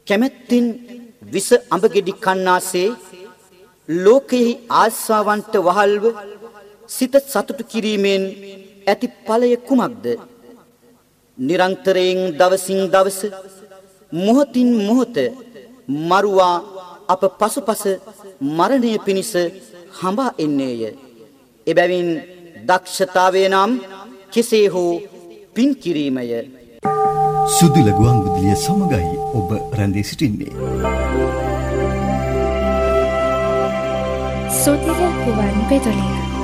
කැමැත්තෙන් විස අඹගෙඩි කන්නාසේ ලෝකෙහි ආස්වාවන්ට වහල්ව සිත සතුටු කිරීමෙන් ඇති ඵලය කුමක්ද? නිරන්තරයෙන් දවසින් දවස මොහොතින් මොහොත මරුවා අප පසුපස මරණය පිණිස හඹා එන්නේය. එබැවින් දක්ෂතාවය නම් කෙසේ හෝ පින් කිරීමය. සුදුල ගුවන්විදුලිය සමගයි ඔබ රැඳී සිටින්නේ. සුදුල ගුවන්විදුලිය